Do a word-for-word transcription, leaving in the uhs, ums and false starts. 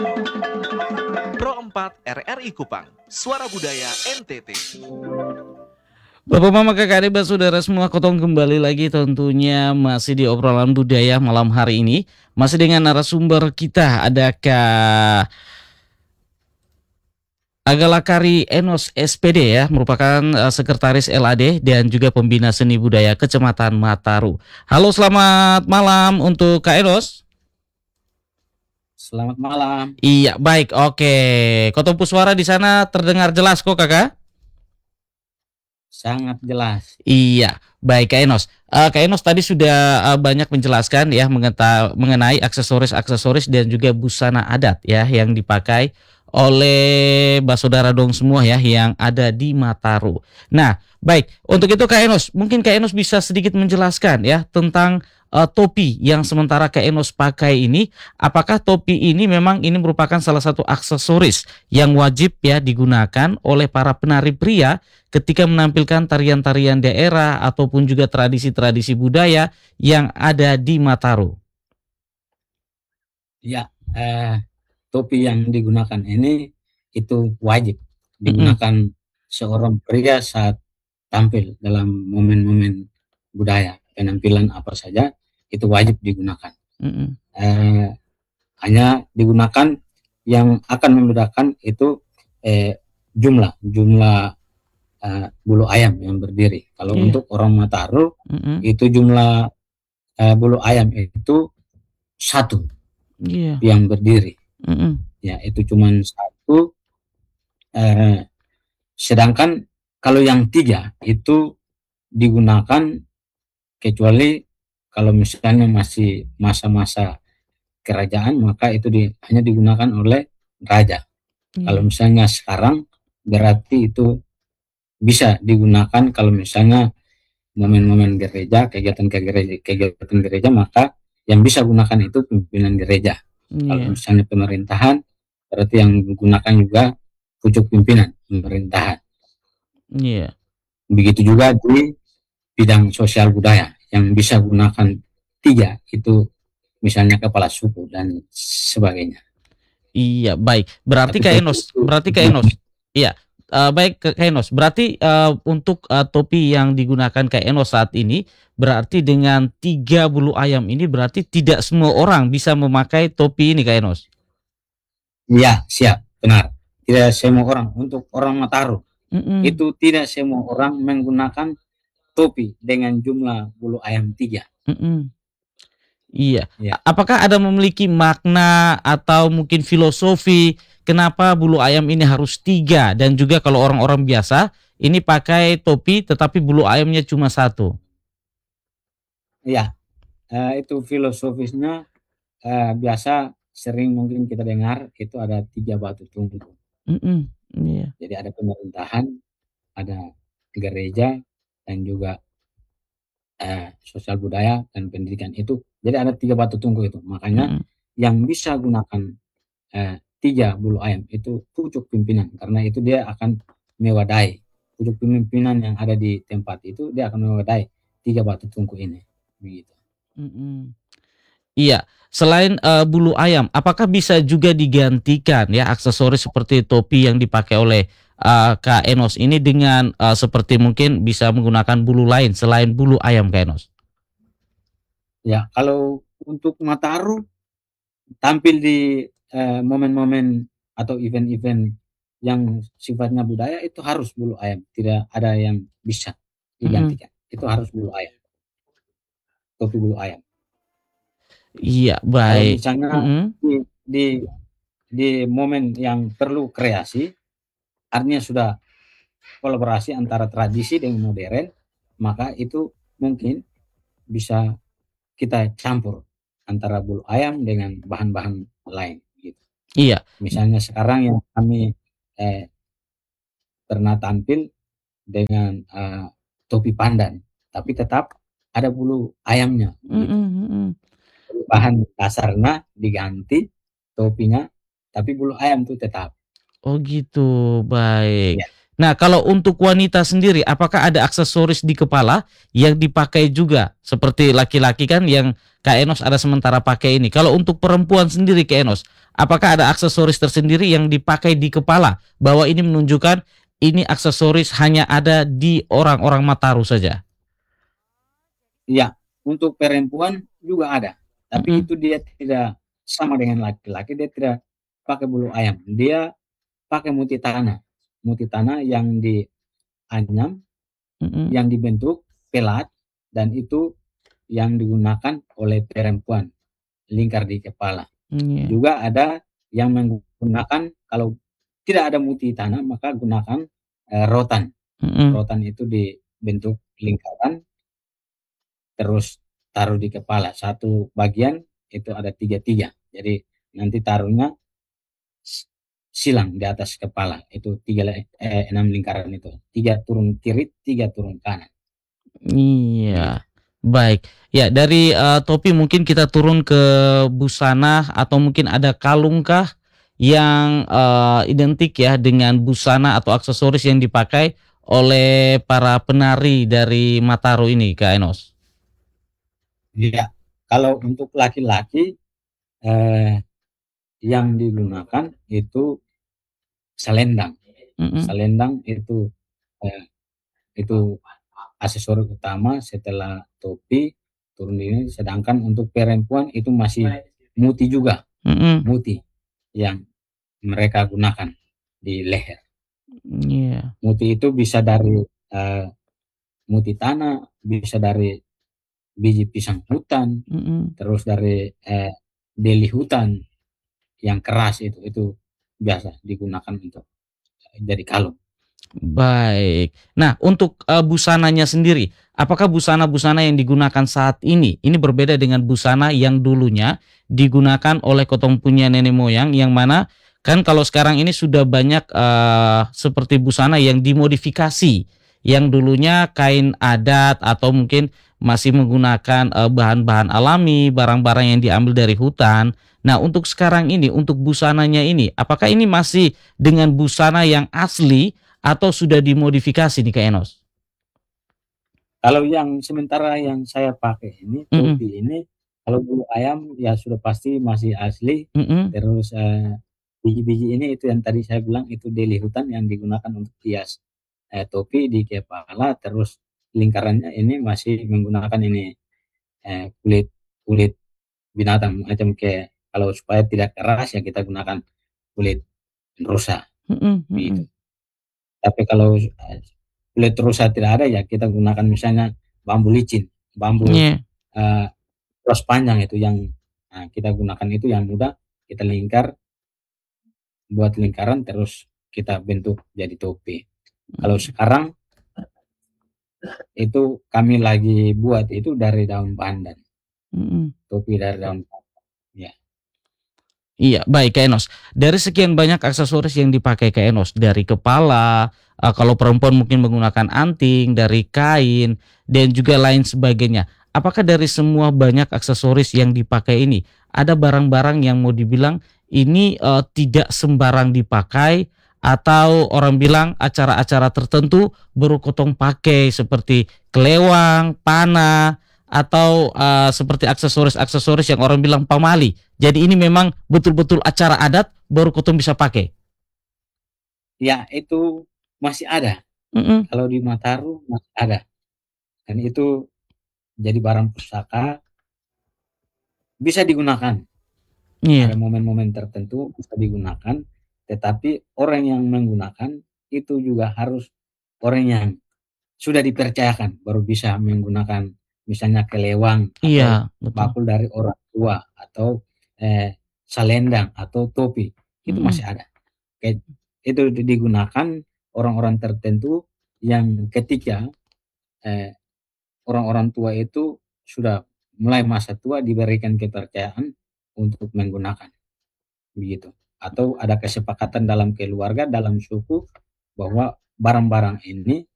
Pro empat R R I Kupang, Suara Budaya N T T. Bapak Mama Kakak Adik Saudara semua, Kotong kembali lagi tentunya masih di obrolan budaya malam hari ini. Masih dengan narasumber kita, ada Kak Agalakari Enos S P D ya, merupakan uh, sekretaris L A D dan juga pembina seni budaya Kecamatan Mataru. Halo, selamat malam untuk Kak Enos. Selamat malam. Iya, baik. Oke. Kotong Puswara di sana terdengar jelas kok, Kakak? Sangat jelas. Iya, baik Kak Enos. Uh, Kak Enos tadi sudah uh, banyak menjelaskan ya mengeta- mengenai aksesoris-aksesoris dan juga busana adat ya yang dipakai oleh Basodara dong semua ya yang ada di Mataru. Nah, baik. Untuk itu Kak Enos, mungkin Kak Enos bisa sedikit menjelaskan ya tentang uh, topi yang sementara Kak Enos pakai ini. Apakah topi ini memang ini merupakan salah satu aksesoris yang wajib ya digunakan oleh para penari pria ketika menampilkan tarian-tarian daerah ataupun juga tradisi-tradisi budaya yang ada di Mataru? Ya, eh, topi yang digunakan ini itu wajib digunakan mm-hmm. seorang pria saat tampil dalam momen-momen budaya, penampilan apa saja itu wajib digunakan. Mm-hmm. Eh, hanya digunakan yang akan membedakan itu eh, jumlah jumlah Uh, bulu ayam yang berdiri. Kalau yeah. untuk orang Mataru mm-hmm. itu jumlah uh, bulu ayam itu satu yeah. yang berdiri. Mm-hmm. Ya itu cuma satu. Uh, sedangkan kalau yang tiga itu digunakan kecuali kalau misalnya masih masa-masa kerajaan maka itu di, hanya digunakan oleh raja. Yeah. Kalau misalnya sekarang berarti itu bisa digunakan kalau misalnya momen-momen gereja, kegiatan gereja, kegiatan gereja, maka yang bisa gunakan itu pimpinan gereja. Yeah. Kalau misalnya pemerintahan, berarti yang digunakan juga pucuk pimpinan pemerintahan. Yeah. Begitu juga di bidang sosial budaya, yang bisa gunakan tiga, itu misalnya kepala suku dan sebagainya. Iya, baik. Berarti Kak Enos, berarti Kak Enos, iya. Uh, baik Kak Enos, berarti uh, untuk uh, topi yang digunakan Kak Enos saat ini berarti dengan tiga bulu ayam ini berarti tidak semua orang bisa memakai topi ini Kak Enos? Iya, siap, benar. Tidak semua orang. Untuk orang Mataru mm-mm. itu tidak semua orang menggunakan topi dengan jumlah bulu ayam tiga. Mm-mm. Iya. Ya. Apakah ada memiliki makna atau mungkin filosofi kenapa bulu ayam ini harus tiga dan juga kalau orang-orang biasa ini pakai topi tetapi bulu ayamnya cuma satu? Iya, uh, itu filosofisnya uh, biasa sering mungkin kita dengar itu ada tiga batu tunggu. Mm-mm. Yeah. Jadi ada pemerintahan, ada gereja dan juga uh, sosial budaya dan pendidikan itu. Jadi ada tiga batu tunggu itu. Makanya mm-hmm. yang bisa gunakan uh, tiga bulu ayam itu pucuk pimpinan karena itu dia akan mewadahi pucuk pimpinan yang ada di tempat itu dia akan mewadahi tiga batu tungku ini begitu. Mm-hmm. Iya, selain uh, bulu ayam, apakah bisa juga digantikan ya aksesoris seperti topi yang dipakai oleh uh, Kak Enos ini dengan uh, seperti mungkin bisa menggunakan bulu lain selain bulu ayam Kak Enos? Ya, kalau untuk Mataru tampil di Uh, momen-momen atau event-event yang sifatnya budaya itu harus bulu ayam, tidak ada yang bisa digantikan. Mm-hmm. Itu harus bulu ayam, topi bulu ayam. Iya, baik. Kalau misalnya mm-hmm. di, di di momen yang perlu kreasi, artinya sudah kolaborasi antara tradisi dengan modern, maka itu mungkin bisa kita campur antara bulu ayam dengan bahan-bahan lain. Iya. Misalnya sekarang yang kami eh, pernah tampil dengan uh, topi pandan, tapi tetap ada bulu ayamnya. Gitu. Mm-hmm. Bahan dasarnya diganti topinya, tapi bulu ayam itu tetap. Oh gitu, baik. Ya. Nah kalau untuk wanita sendiri, apakah ada aksesoris di kepala yang dipakai juga? Seperti laki-laki kan yang Kak Enos ada sementara pakai ini. Kalau untuk perempuan sendiri Kak Enos, apakah ada aksesoris tersendiri yang dipakai di kepala bahwa ini menunjukkan ini aksesoris hanya ada di orang-orang Mataru saja? Ya, untuk perempuan juga ada, tapi Mm-mm. itu dia tidak sama dengan laki-laki, dia tidak pakai bulu ayam, dia pakai muti tanah. Muti tanah yang dianyam, Mm-mm. yang dibentuk pelat, dan itu yang digunakan oleh perempuan, lingkar di kepala. Iya. Juga ada yang menggunakan, kalau tidak ada muti tanah, maka gunakan eh, rotan. Mm-mm. Rotan itu dibentuk lingkaran, terus taruh di kepala. Satu bagian itu ada tiga-tiga. Jadi nanti taruhnya silang di atas kepala. Itu tiga eh, enam lingkaran itu. Tiga turun kiri, tiga turun kanan. Begitu. Iya. Baik. Ya, dari eh, topi mungkin kita turun ke busana atau mungkin ada kalungkah yang eh, identik ya dengan busana atau aksesoris yang dipakai oleh para penari dari Mataru ini, Kak Enos? Ya, kalau untuk laki-laki eh, yang digunakan itu selendang. Mm-mm. Selendang itu eh, itu aksesoris utama setelah topi turun ini. Sedangkan untuk perempuan itu masih muti juga, Mm-mm. muti yang mereka gunakan di leher. Iya. Muti itu bisa dari eh, muti tanah, bisa dari biji pisang hutan, Mm-mm. terus dari eh, deli hutan yang keras itu itu biasa digunakan untuk jadi kalung. Baik. Nah, untuk uh, busananya sendiri, apakah busana-busana yang digunakan saat ini ini berbeda dengan busana yang dulunya digunakan oleh kotong punya nenek moyang, yang mana kan kalau sekarang ini sudah banyak uh, seperti busana yang dimodifikasi, yang dulunya kain adat atau mungkin masih menggunakan uh, bahan-bahan alami, barang-barang yang diambil dari hutan. Nah, untuk sekarang ini, untuk busananya ini, apakah ini masih dengan busana yang asli atau sudah dimodifikasi nih Kak Enos? Kalau yang sementara yang saya pakai ini, Mhm, topi ini, kalau bulu ayam ya sudah pasti masih asli. mhm, Terus eh, biji-biji ini itu yang tadi saya bilang itu deli hutan yang digunakan untuk hias eh, topi di kepala. Terus lingkarannya ini masih menggunakan ini eh, kulit kulit binatang macam kayak, kalau supaya tidak keras ya kita gunakan kulit rusa mhm, begitu. mhm. Tapi kalau eh, kulit rusa tidak ada ya kita gunakan misalnya bambu licin, bambu Iya. eh, Los panjang itu yang nah, kita gunakan itu yang mudah, kita lingkar, buat lingkaran terus kita bentuk jadi topi. Kalau Mhm, sekarang itu kami lagi buat itu dari daun pandan, mhm. topi dari daun pandan. Ya, Iya, baik Kak Enos. Dari sekian banyak aksesoris yang dipakai Kak Enos, dari kepala, eh, kalau perempuan mungkin menggunakan anting, dari kain, dan juga lain sebagainya. Apakah dari semua banyak aksesoris yang dipakai ini, ada barang-barang yang mau dibilang ini eh, tidak sembarang dipakai, atau orang bilang acara-acara tertentu baru kotong pakai seperti kelewang, panah, atau eh, seperti aksesoris-aksesoris yang orang bilang pamali. Jadi ini memang betul-betul acara adat baru kotong bisa pakai. ya itu masih ada. Mm-mm. Kalau di Mataru masih ada. Dan itu jadi barang pusaka, bisa digunakan. Ada Iya, momen-momen tertentu bisa digunakan, tetapi orang yang menggunakan itu juga harus orang yang sudah dipercayakan baru bisa menggunakan, misalnya kelewang atau iya, betul. bakul dari orang tua atau eh, salendang atau topi itu Mm-mm. masih ada. Kayak itu digunakan orang-orang tertentu yang ketika eh, orang-orang tua itu sudah mulai masa tua diberikan kepercayaan untuk menggunakan begitu. Atau ada kesepakatan dalam keluarga, dalam suku bahwa barang-barang ini